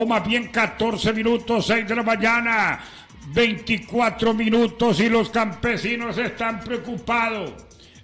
Más bien 14 minutos, 6 de la mañana, 24 minutos y los campesinos están preocupados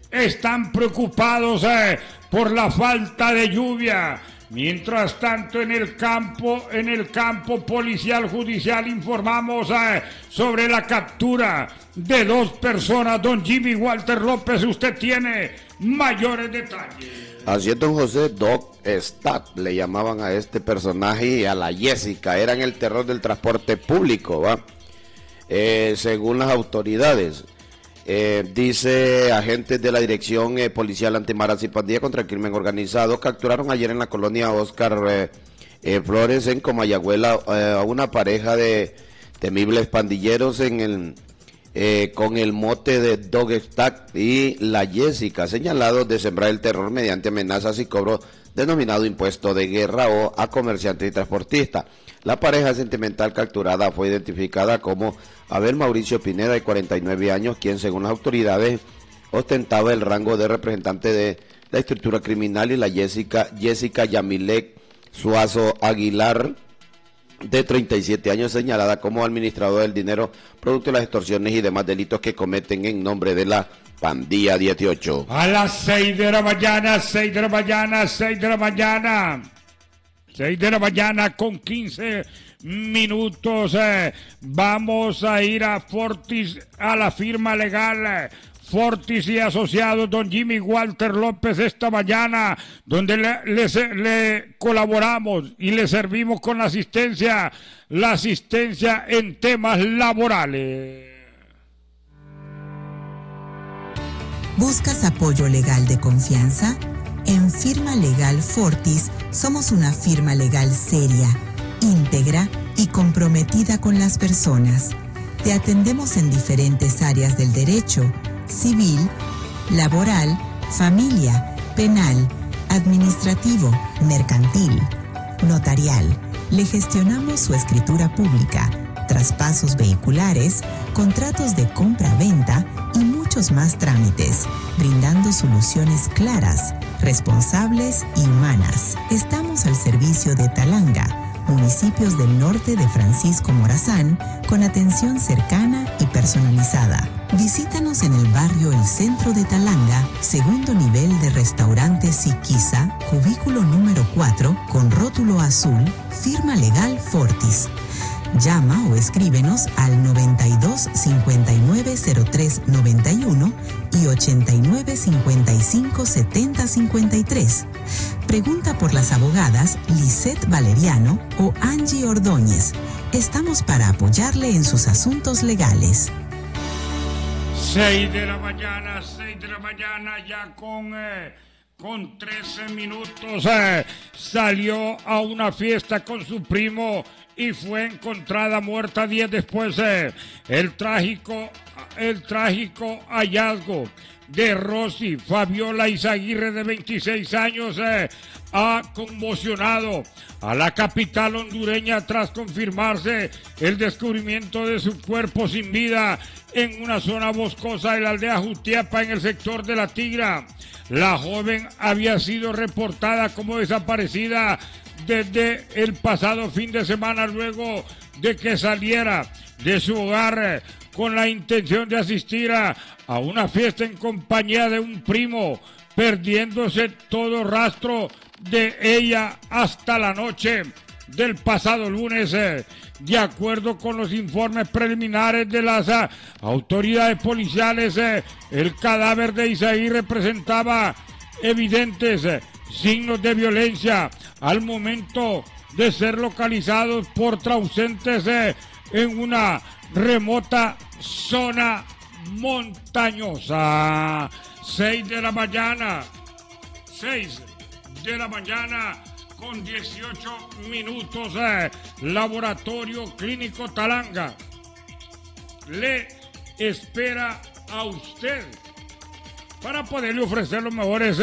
por la falta de lluvia. Mientras tanto, en el campo policial judicial informamos sobre la captura de 2 personas. Don Jimmy Walter López, usted tiene mayores detalles. Así es, don José. Doc Stat le llamaban a este personaje y a la Jessica. Eran el terror del transporte público, ¿va? Según las autoridades. Dice agentes de la Dirección Policial Antimaras y Pandilla contra el Crimen Organizado capturaron ayer en la colonia Oscar Flores en Comayagüela a una pareja de temibles pandilleros con el mote de Dog Stack y la Jessica, señalados de sembrar el terror mediante amenazas y cobro denominado impuesto de guerra o a comerciantes y transportistas. La pareja sentimental capturada fue identificada como Abel Mauricio Pineda, de 49 años, quien según las autoridades ostentaba el rango de representante de la estructura criminal, y la Jessica Yamilek Suazo Aguilar, de 37 años, señalada como administradora del dinero producto de las extorsiones y demás delitos que cometen en nombre de la Pandilla 18. A las 6 de la mañana, 6 de la mañana con 15 minutos, vamos a ir a Fortis, a la firma legal Fortis y Asociados, don Jimmy Walter López, esta mañana, donde le colaboramos y le servimos con la asistencia en temas laborales. ¿Buscas apoyo legal de confianza? En Firma Legal Fortis somos una firma legal seria, íntegra y comprometida con las personas. Te atendemos en diferentes áreas del derecho: civil, laboral, familia, penal, administrativo, mercantil, notarial. Le gestionamos su escritura pública, traspasos vehiculares, contratos de compra-venta y muchos más trámites, brindando soluciones claras, responsables y humanas. Estamos al servicio de Talanga, municipios del norte de Francisco Morazán, con atención cercana y personalizada. Visítanos en el barrio El Centro de Talanga, segundo nivel de restaurante Siquisa, cubículo número 4, con rótulo azul, Firma Legal Fortis. Llama o escríbenos al 92 59 03 91 y 89 55 70 53. Pregunta por las abogadas Lisette Valeriano o Angie Ordóñez. Estamos para apoyarle en sus asuntos legales. 6 de la mañana, ya con 13 minutos, salió a una fiesta con su primo y fue encontrada muerta 10 después. El trágico hallazgo de Rosy Fabiola Izaguirre, de 26 años, ha conmocionado a la capital hondureña tras confirmarse el descubrimiento de su cuerpo sin vida en una zona boscosa de la aldea Jutiapa, en el sector de La Tigra. La joven había sido reportada como desaparecida desde el pasado fin de semana, luego de que saliera de su hogar con la intención de asistir a una fiesta en compañía de un primo, perdiéndose todo rastro de ella hasta la noche del pasado lunes. De acuerdo con los informes preliminares de las autoridades policiales, el cadáver de Izaguirre presentaba evidentes signos de violencia al momento de ser localizados por transeúntes en una remota zona montañosa. 6 de la mañana con 18 minutos. Laboratorio Clínico Talanga le espera a usted para poderle ofrecer los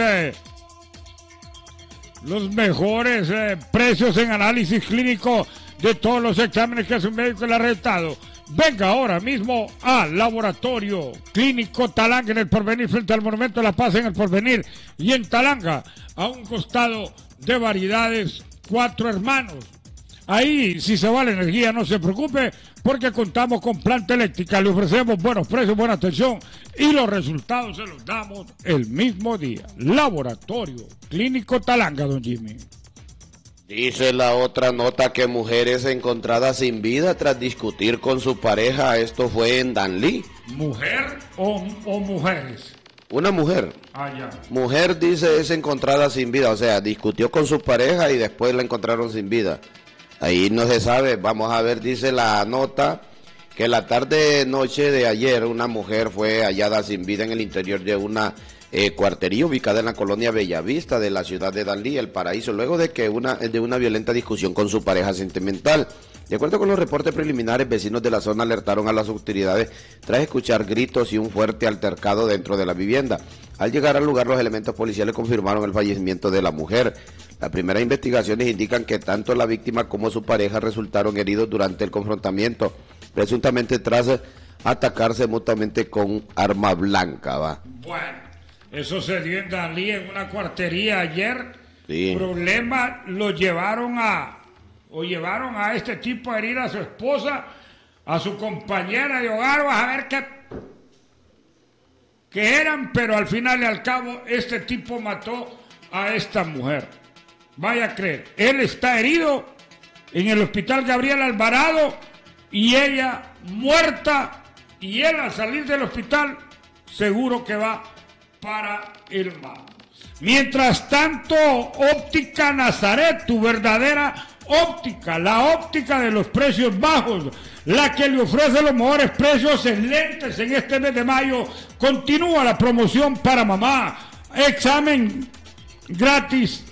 mejores precios en análisis clínico de todos los exámenes que su médico le ha recetado. Venga ahora mismo al Laboratorio Clínico Talanga, en el Porvenir, frente al Monumento de la Paz, en el Porvenir, y en Talanga, a un costado de Variedades Cuatro Hermanos. Ahí, si se va la energía, no se preocupe, porque contamos con planta eléctrica, le ofrecemos buenos precios, buena atención y los resultados se los damos el mismo día. Laboratorio Clínico Talanga, don Jimmy. Dice la otra nota que mujeres encontradas sin vida tras discutir con su pareja. Esto fue en Danlí. ¿Mujer o mujeres? Una mujer. Ah, ya. Mujer, dice, es encontrada sin vida. O sea, discutió con su pareja y después la encontraron sin vida. Ahí no se sabe. Vamos a ver, dice la nota, que la tarde-noche de ayer una mujer fue hallada sin vida en el interior de una cuartería ubicada en la colonia Bellavista de la ciudad de Danlí, El Paraíso, luego de que una violenta discusión con su pareja sentimental. De acuerdo con los reportes preliminares, vecinos de la zona alertaron a las autoridades tras escuchar gritos y un fuerte altercado dentro de la vivienda. Al llegar al lugar, los elementos policiales confirmaron el fallecimiento de la mujer. Las primeras investigaciones indican que tanto la víctima como su pareja resultaron heridos durante el confrontamiento, presuntamente tras atacarse mutuamente con arma blanca. ¿Va? Bueno, eso se dio en Danlí, en una cuartería ayer. Sí. Problema, llevaron a este tipo a herir a su esposa, a su compañera de hogar, vas a ver que eran, pero al final y al cabo este tipo mató a esta mujer. Vaya a creer, él está herido en el hospital Gabriel Alvarado y ella muerta, y él al salir del hospital seguro que va para el mar. Mientras tanto, Óptica Nazaret, tu verdadera óptica, la óptica de los precios bajos, la que le ofrece los mejores precios en lentes en este mes de mayo. Continúa la promoción para mamá, examen gratis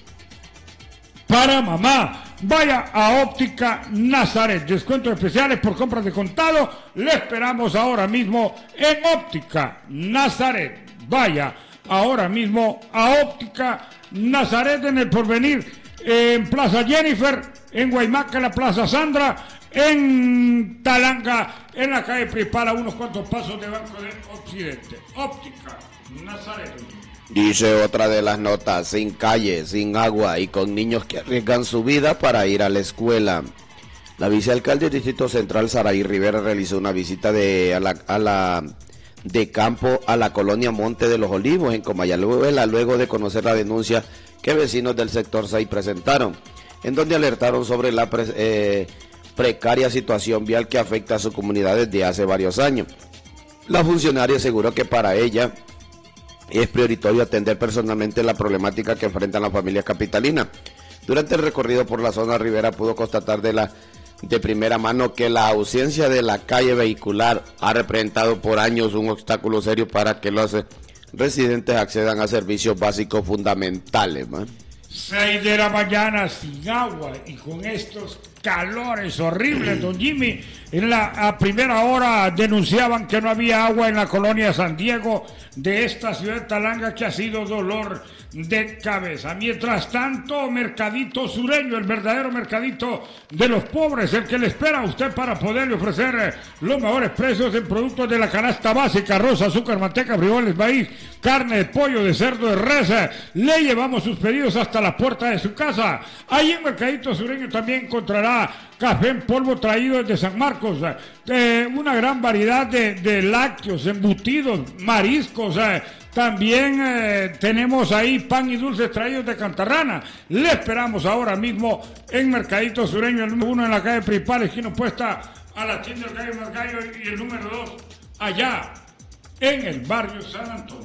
para mamá. Vaya a Óptica Nazaret, descuentos especiales por compras de contado. Le esperamos ahora mismo en Óptica Nazaret. Vaya ahora mismo a Óptica Nazaret en El Porvenir, en Plaza Jennifer, en Guaymaca, en la Plaza Sandra, en Talanga, en la calle principal, a unos cuantos pasos de Banco del Occidente. Óptica Nazaret. Dice otra de las notas: sin calle, sin agua y con niños que arriesgan su vida para ir a la escuela. La vicealcalde del Distrito Central, Saraí Rivera, realizó una visita de campo a la colonia Monte de los Olivos en Comayagüela, luego de conocer la denuncia que vecinos del sector 6 presentaron, en donde alertaron sobre la precaria situación vial que afecta a su comunidad desde hace varios años. La funcionaria aseguró que para ella es prioritario atender personalmente la problemática que enfrentan las familias capitalinas. Durante el recorrido por la zona, Rivera pudo constatar de primera mano que la ausencia de la calle vehicular ha representado por años un obstáculo serio para que los residentes accedan a servicios básicos fundamentales. 6 de la mañana sin agua y con estos calores horribles, don Jimmy. A primera hora denunciaban que no había agua en la colonia San Diego de esta ciudad de Talanga, que ha sido dolor de cabeza. Mientras tanto, Mercadito Sureño, el verdadero mercadito de los pobres, el que le espera a usted para poderle ofrecer los mejores precios en productos de la canasta básica: arroz, azúcar, manteca, frijoles, maíz, carne de pollo, de cerdo, de res. Le llevamos sus pedidos hasta la puerta de su casa. Ahí en Mercadito Sureño también encontrará café en polvo traído desde San Marcos, una gran variedad de lácteos, embutidos, mariscos. También tenemos ahí pan y dulces traídos de Cantarrana. Le esperamos ahora mismo en Mercadito Sureño, el número 1 en la calle principal, esquina opuesta a la tienda del Gallo Margallo, y el número 2 allá en el barrio San Antonio.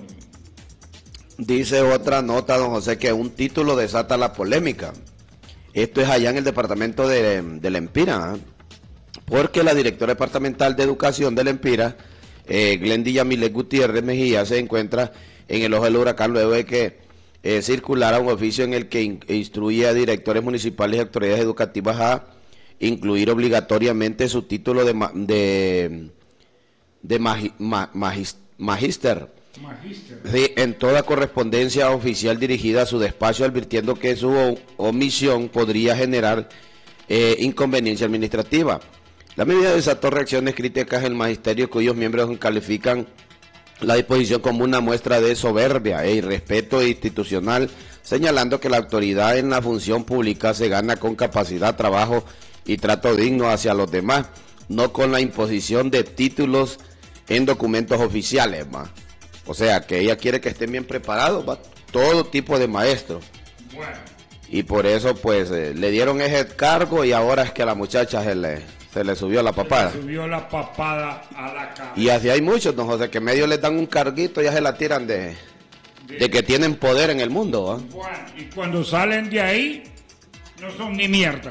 Dice otra nota, don José, que un título desata la polémica. Esto es allá en el departamento de La Empira, porque la directora departamental de educación de La Empira, Glendy Yamilet Gutiérrez Mejía, se encuentra en el ojo del huracán luego de que circulara un oficio en el que instruía a directores municipales y autoridades educativas a incluir obligatoriamente su título de magíster. Sí, en toda correspondencia oficial dirigida a su despacho, advirtiendo que su omisión podría generar inconveniencia administrativa. La medida desató reacciones críticas en el magisterio, cuyos miembros califican la disposición como una muestra de soberbia e irrespeto institucional, señalando que la autoridad en la función pública se gana con capacidad, trabajo y trato digno hacia los demás, no con la imposición de títulos en documentos oficiales, ma. O sea, que ella quiere que estén bien preparados, ¿va? Todo tipo de maestros. Bueno. Y por eso, pues, le dieron ese cargo y ahora es que a la muchacha se le subió la papada. Se le subió la papada a la cabeza. Y así hay muchos, don José, que medio les dan un carguito y ya se la tiran de que tienen poder en el mundo, ¿va? Bueno, y cuando salen de ahí, no son ni mierda.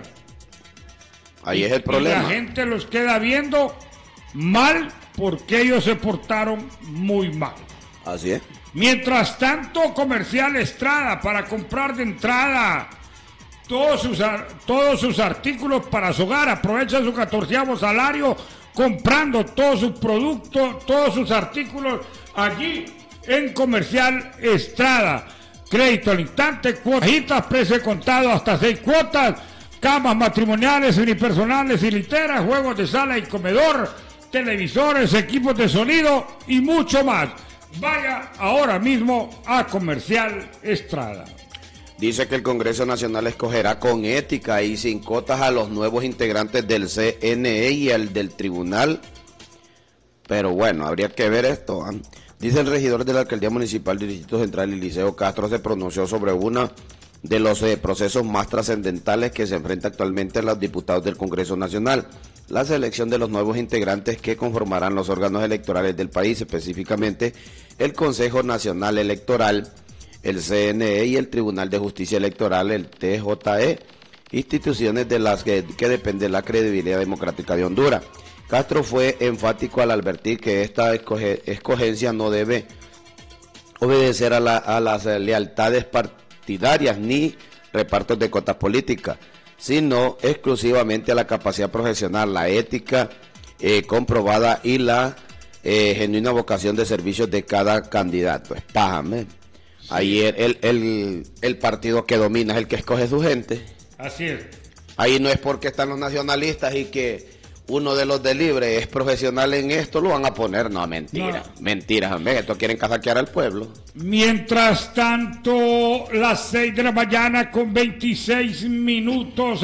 Ahí es el problema. Y la gente los queda viendo mal porque ellos se portaron muy mal. Así es. Mientras tanto, Comercial Estrada, para comprar de entrada todos sus artículos para su hogar, aprovecha su 14º salario comprando todos sus productos, todos sus artículos allí en Comercial Estrada. Crédito al instante, cuotas, precio contado hasta 6 cuotas, camas matrimoniales, unipersonales y literas, juegos de sala y comedor, televisores, equipos de sonido y mucho más. Vaya ahora mismo a Comercial Estrada. Dice que el Congreso Nacional escogerá con ética y sin cotas a los nuevos integrantes del CNE y el del tribunal. Pero bueno, habría que ver esto, ¿eh? Dice el regidor de la Alcaldía Municipal del Distrito Central, Eliseo Castro, se pronunció sobre uno de los procesos más trascendentales que se enfrenta actualmente a los diputados del Congreso Nacional, la selección de los nuevos integrantes que conformarán los órganos electorales del país, específicamente el Consejo Nacional Electoral, el CNE y el Tribunal de Justicia Electoral, el TJE, instituciones de las que depende la credibilidad democrática de Honduras. Castro fue enfático al advertir que esta escogencia no debe obedecer a las lealtades partidarias ni repartos de cotas políticas, sino exclusivamente a la capacidad profesional, la ética comprobada y la genuina vocación de servicios de cada candidato. Es pájame. Sí. Ahí el partido que domina es el que escoge su gente. Así es. Ahí no es porque están los nacionalistas y que uno de los de Libre es profesional en esto, lo van a poner. No, mentira. No. Mentiras, hombre. Esto quieren casaquear al pueblo. Mientras tanto, las 6 de la mañana con 26 minutos.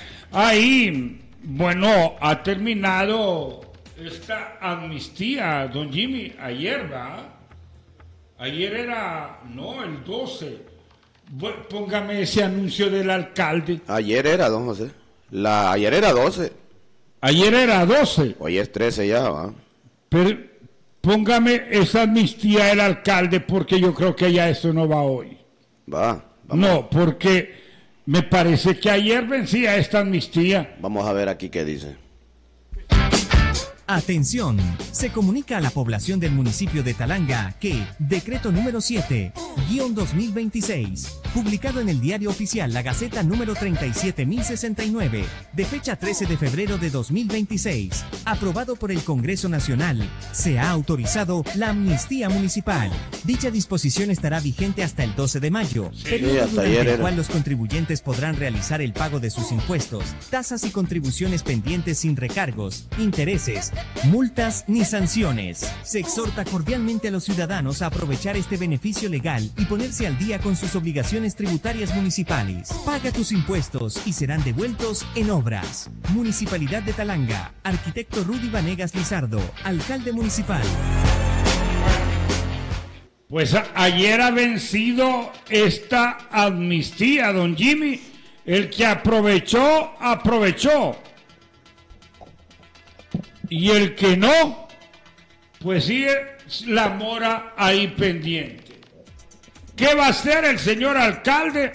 Ahí, bueno, ha terminado esta amnistía, don Jimmy, ayer, ¿va? Ayer era, no, el 12. Bueno, póngame ese anuncio del alcalde. Ayer era, don José. Ayer era 12. Ayer era 12. Hoy es 13 ya, ¿va? Pero póngame esa amnistía del alcalde porque yo creo que ya eso no va hoy. Va. No, porque me parece que ayer vencía esta amnistía. Vamos a ver aquí qué dice. Atención, se comunica a la población del municipio de Talanga que Decreto número 7-2026, publicado en el Diario Oficial La Gaceta número 37069, de fecha 13 de febrero de 2026, aprobado por el Congreso Nacional, se ha autorizado la amnistía municipal. Dicha disposición estará vigente hasta el 12 de mayo, periodo durante el cual los contribuyentes podrán realizar el pago de sus impuestos, tasas y contribuciones pendientes sin recargos, intereses, multas ni sanciones. Se exhorta cordialmente a los ciudadanos a aprovechar este beneficio legal y ponerse al día con sus obligaciones tributarias municipales. Paga tus impuestos y serán devueltos en obras. Municipalidad de Talanga. Arquitecto Rudy Vanegas Lizardo, alcalde municipal. Pues ayer ha vencido esta amnistía, don Jimmy. El que aprovechó, aprovechó. Y el que no, pues sigue la mora ahí pendiente. ¿Qué va a hacer el señor alcalde?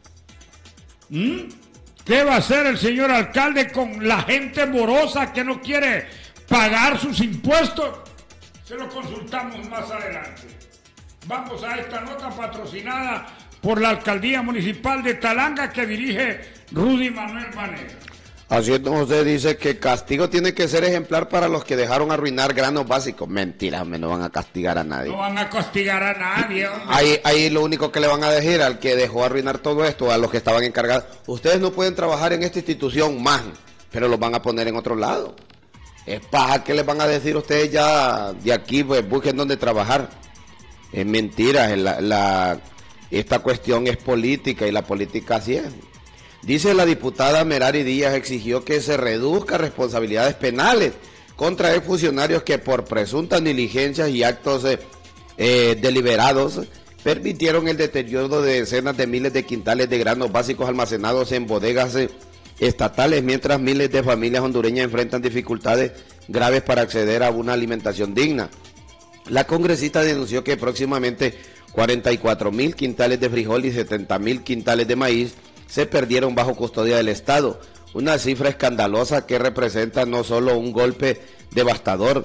¿Qué va a hacer el señor alcalde con la gente morosa que no quiere pagar sus impuestos? Se lo consultamos más adelante. Vamos a esta nota patrocinada por la Alcaldía Municipal de Talanga que dirige Rudy Manuel Vanegas. Así es, don José, dice que castigo tiene que ser ejemplar para los que dejaron arruinar granos básicos. Mentira, no van a castigar a nadie. No van a castigar a nadie, Ahí lo único que le van a decir al que dejó arruinar todo esto, a los que estaban encargados, ustedes no pueden trabajar en esta institución más, pero los van a poner en otro lado. Es paja que les van a decir ustedes ya de aquí, pues busquen dónde trabajar. Es mentira, esta cuestión es política y la política así es. Dice la diputada Merari Díaz exigió que se reduzca responsabilidades penales contra exfuncionarios que por presuntas diligencias y actos deliberados permitieron el deterioro de decenas de miles de quintales de granos básicos almacenados en bodegas estatales, mientras miles de familias hondureñas enfrentan dificultades graves para acceder a una alimentación digna. La congresista denunció que próximamente 44.000 quintales de frijol y 70.000 quintales de maíz se perdieron bajo custodia del Estado, una cifra escandalosa que representa no solo un golpe devastador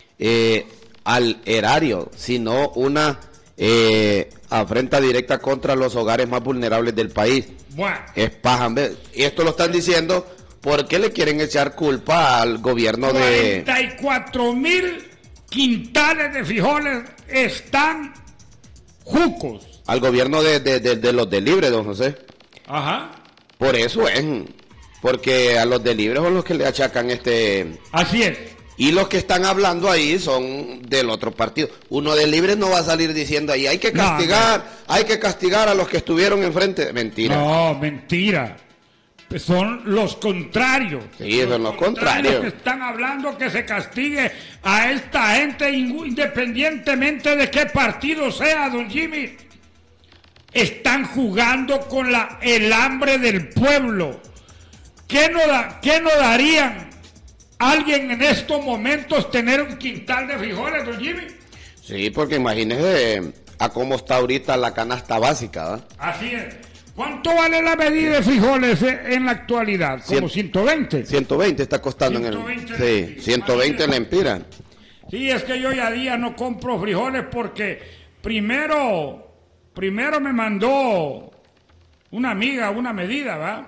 al erario, sino una afrenta directa contra los hogares más vulnerables del país. Bueno. Es paja, y esto lo están diciendo porque le quieren echar culpa al gobierno de... 44.000 quintales de frijoles están jucos. Al gobierno de los de Libre, don José. Ajá. Por eso es, porque a los de Libre son los que le achacan Así es. Y los que están hablando ahí son del otro partido. Uno de Libre no va a salir diciendo ahí, hay que castigar a los que estuvieron enfrente. Mentira. No, mentira. Son los contrarios. Sí, son los contrarios. Que están hablando que se castigue a esta gente independientemente de qué partido sea, don Jimmy. Están jugando con el hambre del pueblo. ¿Qué no darían alguien en estos momentos tener un quintal de frijoles, don Jimmy? Sí, porque imagínese a cómo está ahorita la canasta básica, ¿verdad? Así es. ¿Cuánto vale la medida de frijoles en la actualidad? ¿Como 120? 120 está costando 120 sí, 120 en la Empira. Sí, es que yo ya día no compro frijoles porque primero me mandó una amiga una medida, ¿va?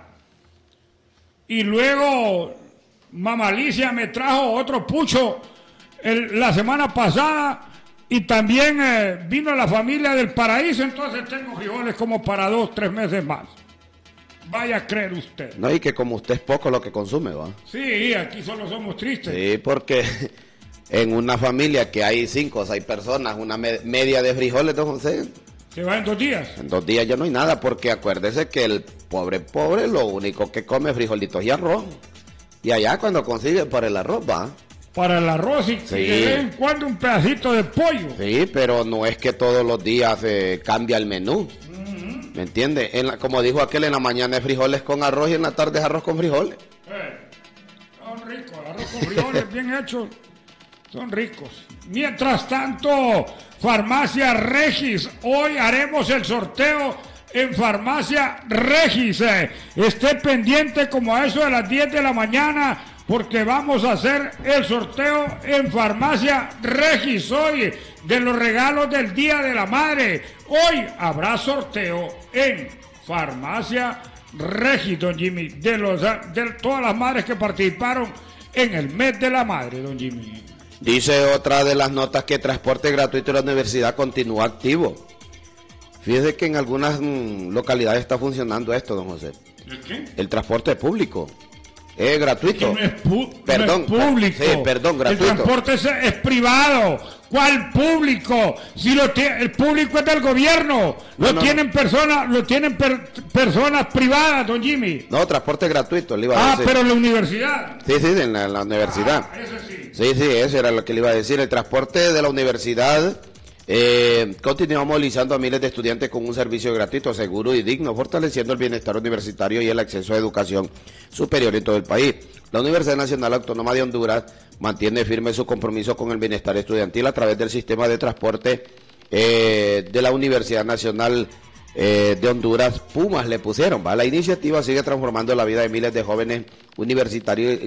Y luego Mamá Alicia me trajo otro pucho la semana pasada y también vino la familia del Paraíso, entonces tengo frijoles como para 2-3 meses más. Vaya a creer usted. No, y que como usted es poco lo que consume, ¿va? Sí, aquí solo somos tristes. Sí, porque en una familia que hay 5 o 6 personas, una media de frijoles, don José, se va en 2 días. En 2 días ya no hay nada, porque acuérdese que el pobre lo único que come es frijolitos y arroz. Y allá cuando consigue para el arroz, va. Para el arroz y de vez en cuando un pedacito de pollo. Sí, pero no es que todos los días cambia el menú. ¿Me entiende? Como dijo aquel, en la mañana es frijoles con arroz y en la tarde es arroz con frijoles. Son ricos, arroz con frijoles bien hechos. Son ricos. Mientras tanto, Farmacia Regis, hoy haremos el sorteo en Farmacia Regis. Esté pendiente como a eso de las 10 de la mañana porque vamos a hacer el sorteo en Farmacia Regis hoy de los regalos del Día de la Madre. Hoy habrá sorteo en Farmacia Regis, don Jimmy, de todas las madres que participaron en el mes de la madre, don Jimmy. Dice otra de las notas que transporte gratuito de la universidad continúa activo. Fíjese que en algunas localidades está funcionando esto, don José. ¿El qué? El transporte público. Es gratuito. Que Perdón, no es público. Sí, perdón, gratuito. El transporte es privado. ¿Cuál público? Si el público es del gobierno. Lo tienen personas privadas, don Jimmy. No, transporte gratuito, le iba a decir. Pero en la universidad. Sí, en la universidad. Eso sí. Sí, eso era lo que le iba a decir. El transporte de la universidad continúa movilizando a miles de estudiantes con un servicio gratuito, seguro y digno, fortaleciendo el bienestar universitario y el acceso a educación superior en todo el país. La Universidad Nacional Autónoma de Honduras mantiene firme su compromiso con el bienestar estudiantil a través del sistema de transporte de la Universidad Nacional de Honduras. Pumas le pusieron, ¿va? La iniciativa sigue transformando la vida de miles de jóvenes universitarios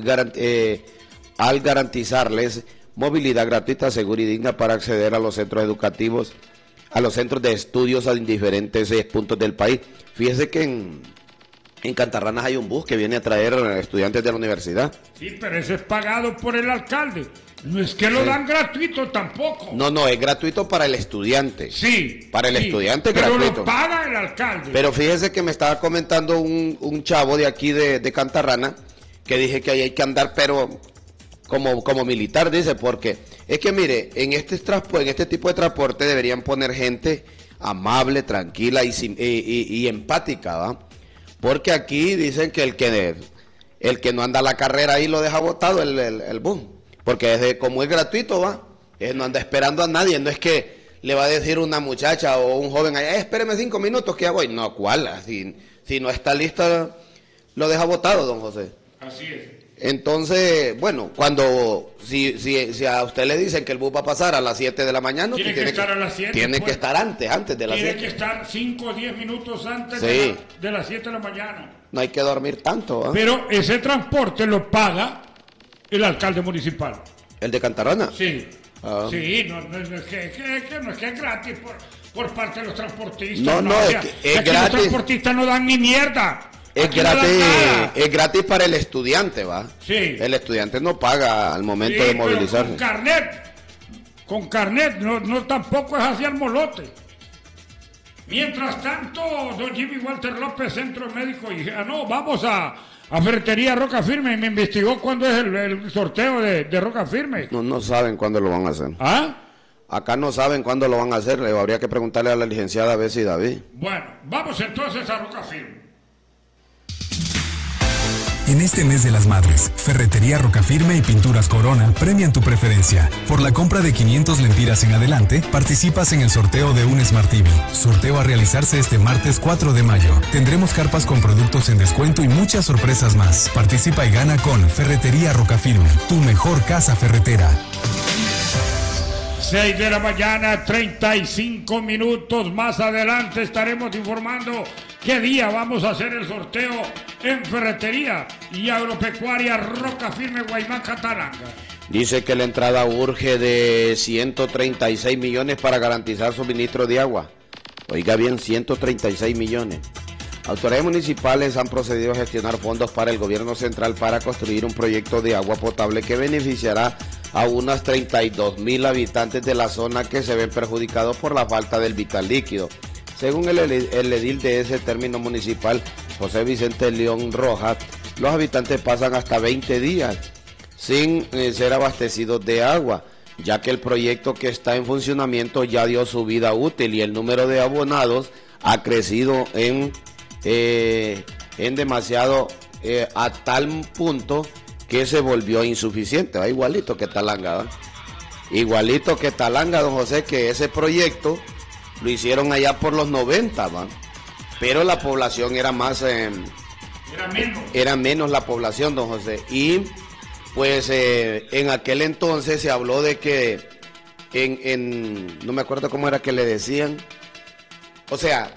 al garantizarles movilidad gratuita, segura y digna para acceder a los centros educativos, a los centros de estudios en diferentes puntos del país. Fíjese que en Cantarranas hay un bus que viene a traer estudiantes de la universidad. Sí, pero ese es pagado por el alcalde. No es que lo dan gratuito tampoco. No, es gratuito para el estudiante. Sí. Para el estudiante pero gratuito. Pero lo paga el alcalde. Pero fíjese que me estaba comentando un chavo de aquí de Cantarrana que dije que ahí hay que andar, pero como militar, dice, porque es que mire, en este tipo de transporte deberían poner gente amable, tranquila y empática, ¿va? Porque aquí dicen que el que no anda a la carrera ahí lo deja botado el bus. Porque como es gratuito, va. No anda esperando a nadie. No es que le va a decir una muchacha o un joven allá, espéreme 5 minutos que ya voy. No, ¿cuál? Si no está lista, lo deja botado, don José. Así es. Entonces, bueno, si a usted le dicen que el bus va a pasar a las 7 de la mañana, tiene que estar a las 7. Tiene que estar antes de las 7. Tiene que estar 5 o 10 minutos antes sí. de las 7 de la mañana. No hay que dormir tanto, ¿eh? Pero ese transporte lo paga el alcalde municipal. ¿El de Cantarana? Sí. Sí, no es que es gratis por parte de los transportistas. No, es que es gratis. Los transportistas no dan ni mierda. Es gratis para el estudiante, ¿va? Sí. El estudiante no paga al momento de movilizarse. Con carnet, no tampoco es así al molote. Mientras tanto, don Jimmy Walter López, centro médico, y vamos a Ferretería Roca Firme, y me investigó cuándo es el sorteo de Roca Firme. No saben cuándo lo van a hacer. ¿Ah? Acá no saben cuándo lo van a hacer, habría que preguntarle a la licenciada Bessie David. Bueno, vamos entonces a Roca Firme. En este mes de las madres, Ferretería Rocafirme y Pinturas Corona premian tu preferencia. Por la compra de 500 lempiras en adelante, participas en el sorteo de un Smart TV. Sorteo a realizarse este martes 4 de mayo. Tendremos carpas con productos en descuento y muchas sorpresas más. Participa y gana con Ferretería Rocafirme, tu mejor casa ferretera. 6 de la mañana, 35 minutos. Más adelante estaremos informando qué día vamos a hacer el sorteo en Ferretería y Agropecuaria Roca Firme, Guaymán, Catalanga. Dice que la entrada urge de 136 millones para garantizar suministro de agua. Oiga bien, 136 millones. Autoridades municipales han procedido a gestionar fondos para el gobierno central para construir un proyecto de agua potable que beneficiará a unas 32,000 habitantes de la zona que se ven perjudicados por la falta del vital líquido. Según el edil de ese término municipal, José Vicente León Rojas, los habitantes pasan hasta 20 días sin ser abastecidos de agua, ya que el proyecto que está en funcionamiento ya dio su vida útil y el número de abonados ha crecido en demasiado a tal punto que se volvió insuficiente. ¿Va? Igualito que Talanga, ¿va? Igualito que Talanga, don José, que ese proyecto lo hicieron allá por los 90, ¿va? Pero la población era más... Era menos la población, don José. Y pues en aquel entonces se habló de que no me acuerdo cómo era que le decían. O sea,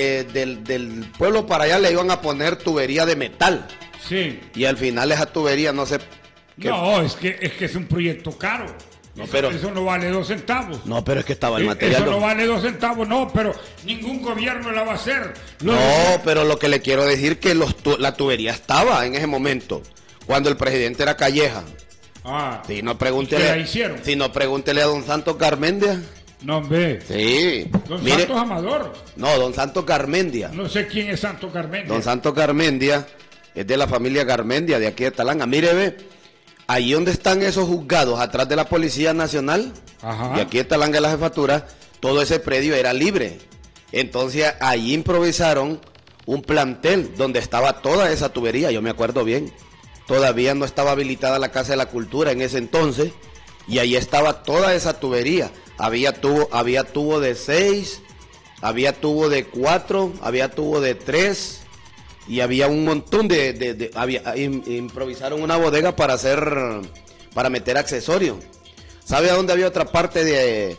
del pueblo para allá le iban a poner tubería de metal. Sí. Y al final esa tubería no sé... No, es que es un proyecto caro. No, eso no vale 2 centavos. No, pero es que estaba el material. Eso no vale 2 centavos, no, pero ningún gobierno la va a hacer. Pero lo que le quiero decir que la tubería estaba en ese momento, cuando el presidente era Calleja. Si no pregúntele a don Santos Garmendia. No, hombre. Sí. Don Santos Amador. No, don Santos Garmendia. No sé quién es Santos Garmendia. Don Santos Garmendia es de la familia Garmendia, de aquí de Talanga. Mire, ve, ahí donde están esos juzgados, atrás de la Policía Nacional, de aquí de Talanga de la Jefatura, todo ese predio era libre. Entonces ahí improvisaron un plantel donde estaba toda esa tubería, yo me acuerdo bien. Todavía no estaba habilitada la Casa de la Cultura en ese entonces, y ahí estaba toda esa tubería. Había tubo de 6, había tubo de 4, había tubo de 3, y había un montón improvisaron una bodega para meter accesorios. ¿Sabe a dónde había otra parte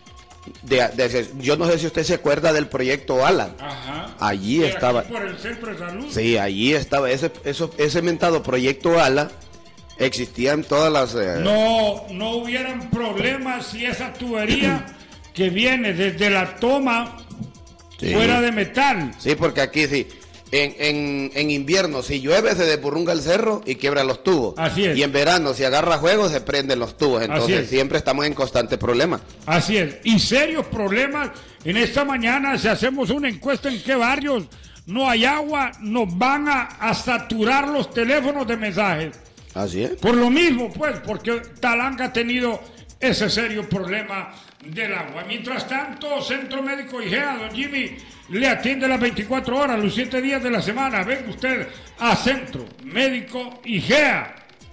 yo no sé si usted se acuerda del proyecto ALA? Allí estaba. Por el centro de salud. Sí, allí estaba ese mentado proyecto ALA. Existían todas las... No hubieran problemas si esa tubería que viene desde la toma fuera de metal. Sí, porque aquí sí, en invierno si llueve se desburrunga el cerro y quiebra los tubos. Así es. Y en verano si agarra fuego se prenden los tubos. Entonces siempre estamos en constante problema. Así es. Y serios problemas. En esta mañana si hacemos una encuesta en qué barrios no hay agua, nos van a saturar los teléfonos de mensajes. Así es. Por lo mismo, pues, porque Talanga ha tenido ese serio problema del agua. Mientras tanto, Centro Médico IGEA, don Jimmy, le atiende las 24 horas, los 7 días de la semana. Venga usted a Centro Médico IGEA.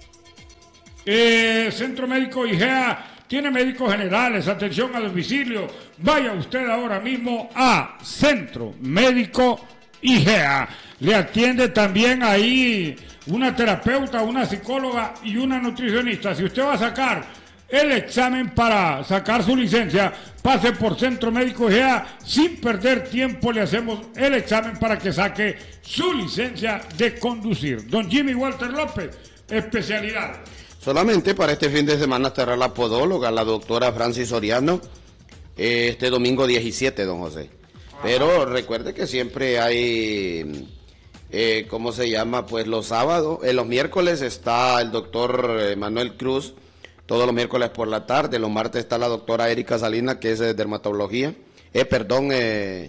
Centro Médico IGEA tiene médicos generales, atención a domicilio. Vaya usted ahora mismo a Centro Médico IGEA. Le atiende también ahí una terapeuta, una psicóloga y una nutricionista. Si usted va a sacar el examen para sacar su licencia, pase por Centro Médico IGEA. Sin perder tiempo le hacemos el examen para que saque su licencia de conducir. Don Jimmy Walter López, especialidad. Solamente para este fin de semana estará la podóloga, la doctora Francis Soriano, este domingo 17, don José. Pero recuerde que siempre hay, ¿cómo se llama? Pues los sábados, los miércoles está el doctor Manuel Cruz, todos los miércoles por la tarde. Los martes está la doctora Erika Salinas, que es de dermatología, ¿qué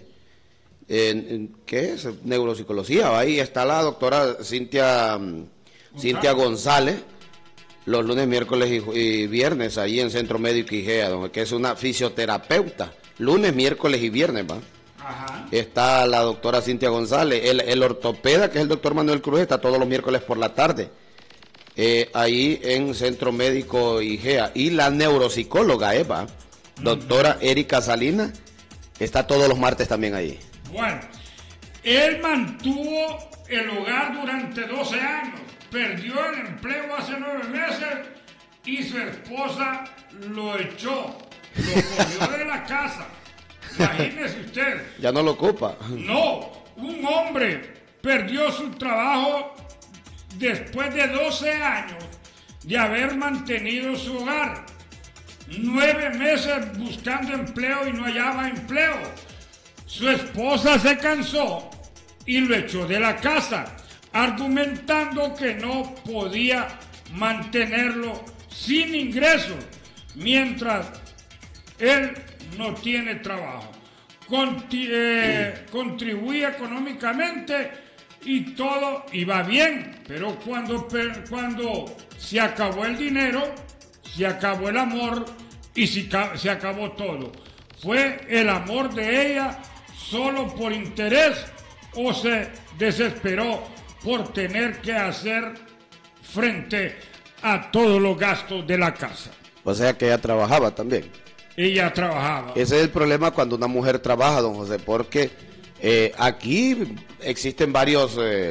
es? Neuropsicología. Ahí está la doctora Cintia González, los lunes, miércoles y viernes, ahí en Centro Médico IGEA, que es una fisioterapeuta, lunes, miércoles y viernes, ¿va? Ajá. Está la doctora Cintia González, el ortopeda, que es el doctor Manuel Cruz, está todos los miércoles por la tarde, ahí en Centro Médico IGEA. Y la neuropsicóloga, Eva, doctora Erika Salinas, está todos los martes también ahí. Bueno, él mantuvo el hogar durante 12 años. Perdió el empleo hace 9 meses y su esposa lo echó, lo corrió de la casa. Imagínese usted. Ya no lo ocupa. No, un hombre perdió su trabajo después de 12 años de haber mantenido su hogar. 9 meses buscando empleo y no hallaba empleo. Su esposa se cansó y lo echó de la casa, argumentando que no podía mantenerlo sin ingresos mientras él no tiene trabajo. Contribuye económicamente y todo iba bien, pero cuando se acabó el dinero, se acabó el amor y se acabó todo. ¿Fue el amor de ella solo por interés o se desesperó por tener que hacer frente a todos los gastos de la casa? O sea que ella trabajaba también. Ella trabajaba. Ese es el problema cuando una mujer trabaja, don José, porque aquí existen varios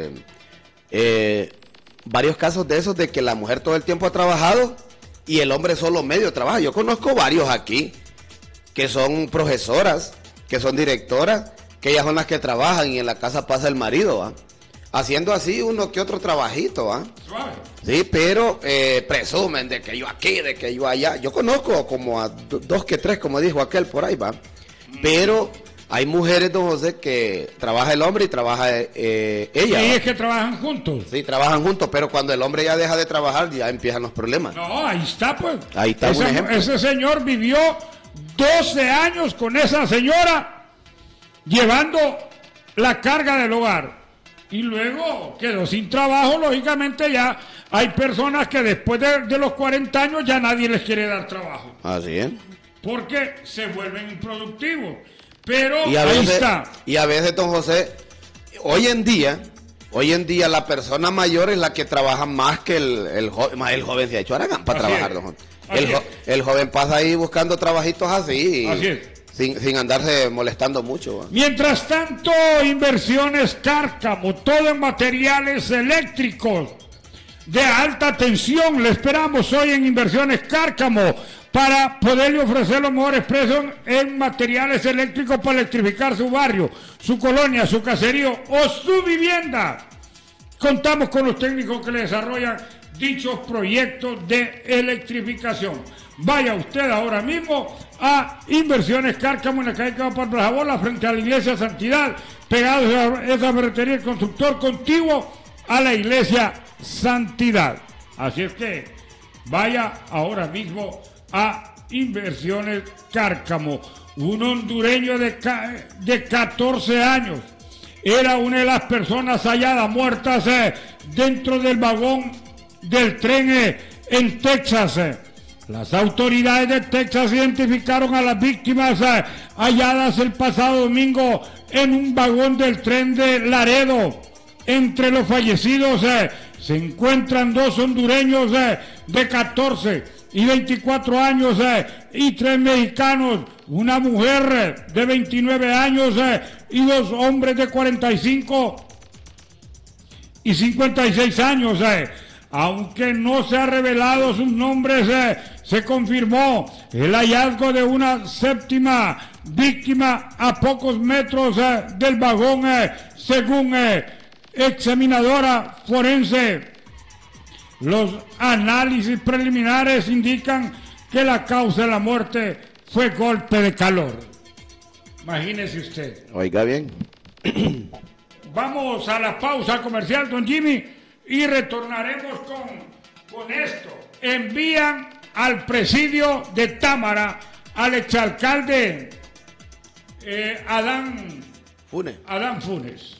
casos de esos de que la mujer todo el tiempo ha trabajado y el hombre solo medio trabaja. Yo conozco varios aquí que son profesoras, que son directoras, que ellas son las que trabajan y en la casa pasa el marido, ¿va? Haciendo así uno que otro trabajito, ¿ah? Suave. Sí, pero presumen de que yo aquí, de que yo allá. Yo conozco como a 2 que 3, como dijo aquel por ahí, ¿va? Pero hay mujeres, don José, que trabaja el hombre y trabaja ella. Y es que trabajan juntos. Sí, trabajan juntos, pero cuando el hombre ya deja de trabajar, ya empiezan los problemas. No, ahí está, pues. Ahí está un ejemplo. Ese señor vivió 12 años con esa señora, llevando la carga del hogar. Y luego quedó sin trabajo. Lógicamente ya hay personas que después de los 40 años ya nadie les quiere dar trabajo. Así es. Porque se vuelven improductivos. Pero ahí está. Y a veces, don José, hoy en día la persona mayor es la que trabaja más que el joven. Más el joven se ha hecho aragán para trabajar, don José. El joven pasa ahí buscando trabajitos así. Así es. Sin andarse molestando mucho, ¿va? Mientras tanto, Inversiones Cárcamo, todo en materiales eléctricos de alta tensión. Le esperamos hoy en Inversiones Cárcamo para poderle ofrecer los mejores precios en materiales eléctricos para electrificar su barrio, su colonia, su caserío o su vivienda. Contamos con los técnicos que le desarrollan dichos proyectos de electrificación. Vaya usted ahora mismo a Inversiones Cárcamo en la calle Cabo Plaza Bola, frente a la iglesia Santidad, pegados a esa ferretería, el constructor contiguo a la iglesia Santidad. Así es que vaya ahora mismo a Inversiones Cárcamo. Un hondureño de 14 años era una de las personas halladas muertas dentro del vagón del tren en Texas. Las autoridades de Texas identificaron a las víctimas halladas el pasado domingo en un vagón del tren de Laredo. Entre los fallecidos se encuentran 2 hondureños de 14 y 24 años y 3 mexicanos, una mujer de 29 años y 2 hombres de 45 y 56 años. Aunque no se ha revelado sus nombres, se confirmó el hallazgo de una 7ª víctima a pocos metros del vagón, según examinadora forense. Los análisis preliminares indican que la causa de la muerte fue golpe de calor. Imagínese usted. Oiga bien. Vamos a la pausa comercial, don Jimmy, y retornaremos con esto. Envían al presidio de Támara al exalcalde Adán Funes.